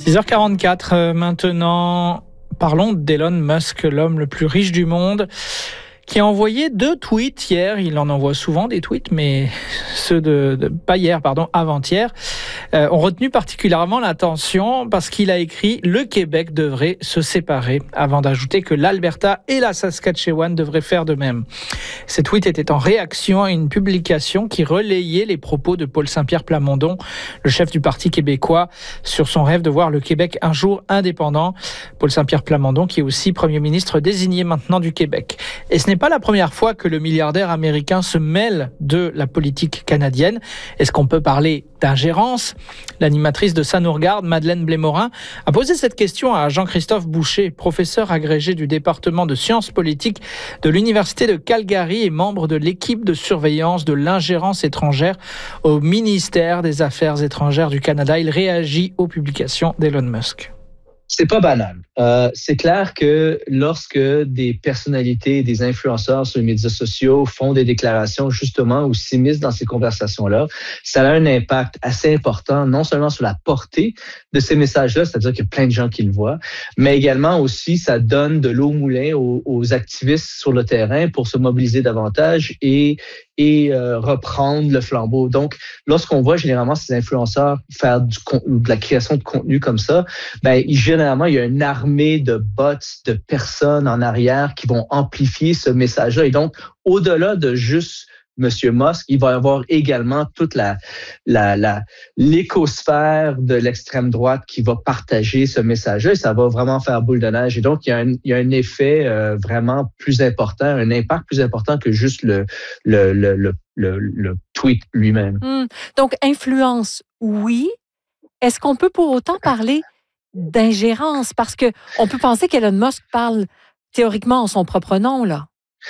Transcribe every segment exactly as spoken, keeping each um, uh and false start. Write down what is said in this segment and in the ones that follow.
six heures quarante-quatre euh, maintenant, parlons d'Elon Musk, l'homme le plus riche du monde, qui a envoyé deux tweets hier. Il en envoie souvent des tweets, mais ceux de, de pas hier, pardon, avant-hier, euh, ont retenu particulièrement l'attention parce qu'il a écrit « Le Québec devrait se séparer » avant d'ajouter que l'Alberta et la Saskatchewan devraient faire de même. Ces tweets étaient en réaction à une publication qui relayait les propos de Paul Saint-Pierre Plamondon, le chef du Parti québécois, sur son rêve de voir le Québec un jour indépendant. Paul Saint-Pierre Plamondon qui est aussi Premier ministre désigné maintenant du Québec. Et ce n'est pas la première fois que le milliardaire américain se mêle de la politique canadienne. Est-ce qu'on peut parler d'ingérence ? L'animatrice de Ça nous regarde, Madeleine Blais-Morin, a posé cette question à Jean-Christophe Boucher, professeur agrégé du département de sciences politiques de l'Université de Calgary et membre de l'équipe de surveillance de l'ingérence étrangère au ministère des Affaires étrangères du Canada. Il réagit aux publications d'Elon Musk. C'est pas banal. Euh, c'est clair que lorsque des personnalités, des influenceurs sur les médias sociaux font des déclarations justement ou s'immiscent dans ces conversations-là, ça a un impact assez important, non seulement sur la portée de ces messages-là, c'est-à-dire qu'il y a plein de gens qui le voient, mais également aussi ça donne de l'eau au moulin aux, aux activistes sur le terrain pour se mobiliser davantage et et euh, reprendre le flambeau. Donc, lorsqu'on voit généralement ces influenceurs faire du contenu, de la création de contenu comme ça, ben généralement il y a une armée de bots, de personnes en arrière qui vont amplifier ce message-là. Et donc, au-delà de juste Monsieur Musk, il va y avoir également toute la, la, la, l'écosphère de l'extrême droite qui va partager ce message-là et ça va vraiment faire boule de neige. Et donc, il y a un, il y a un effet euh, vraiment plus important, un impact plus important que juste le, le, le, le, le, le tweet lui-même. Mmh. Donc, influence, oui. Est-ce qu'on peut pour autant parler d'ingérence? Parce qu'on peut penser qu'Elon Musk parle théoriquement en son propre nom, là.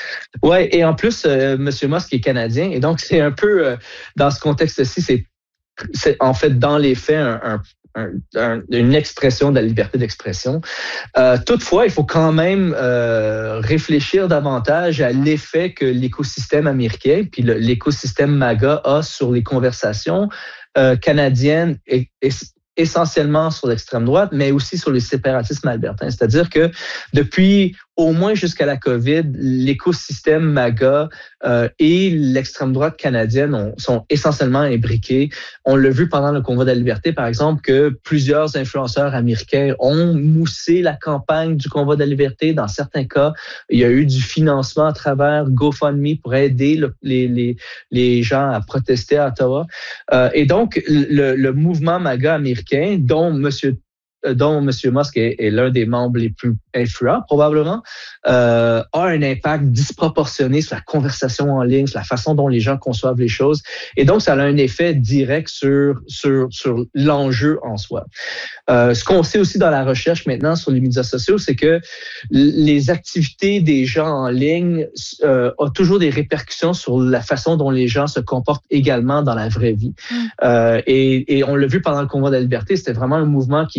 Oui, et en plus, euh, M. Musk est canadien, et donc c'est un peu, euh, dans ce contexte-ci, c'est, c'est en fait dans les faits un, un, un, une expression de la liberté d'expression. Euh, toutefois, il faut quand même euh, réfléchir davantage à l'effet que l'écosystème américain, puis le, l'écosystème MAGA a sur les conversations euh, canadiennes et, et essentiellement sur l'extrême droite, mais aussi sur les séparatismes albertains. C'est-à-dire que depuis au moins jusqu'à la COVID, l'écosystème MAGA euh, et l'extrême droite canadienne ont, sont essentiellement imbriqués. On l'a vu pendant le Convoi de la liberté, par exemple, que plusieurs influenceurs américains ont moussé la campagne du Convoi de la liberté. Dans certains cas, il y a eu du financement à travers GoFundMe pour aider le, les, les, les gens à protester à Ottawa. Euh, et donc, le, le mouvement MAGA américain, dont M. dont M. Musk est, est l'un des membres les plus influents, probablement, euh, a un impact disproportionné sur la conversation en ligne, sur la façon dont les gens conçoivent les choses. Et donc, ça a un effet direct sur, sur, sur l'enjeu en soi. Euh, ce qu'on sait aussi dans la recherche maintenant sur les médias sociaux, c'est que les activités des gens en ligne euh, ont toujours des répercussions sur la façon dont les gens se comportent également dans la vraie vie. Mm. Euh, et, et on l'a vu pendant le Convoi de la liberté, c'était vraiment un mouvement qui